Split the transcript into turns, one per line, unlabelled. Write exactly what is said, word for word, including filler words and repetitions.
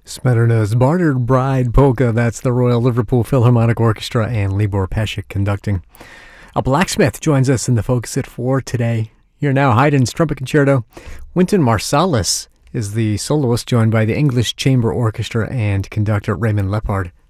Smederna's Bartered Bride Polka, that's the Royal Liverpool Philharmonic Orchestra and Libor Pesik conducting. A blacksmith joins us in the Focus at four today. Here now, Haydn's Trumpet Concerto. Wynton Marsalis is the soloist, joined by the English Chamber Orchestra and conductor Raymond Lepard.